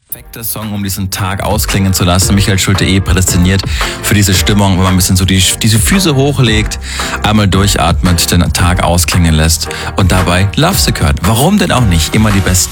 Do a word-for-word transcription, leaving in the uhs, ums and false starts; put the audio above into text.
Perfekter Song, um diesen Tag ausklingen zu lassen. Michael Schulte eh prädestiniert für diese Stimmung, wenn man ein bisschen so die, diese Füße hochlegt, einmal durchatmet, den Tag ausklingen lässt und dabei Lovesick hört. Warum denn auch nicht? Immer die besten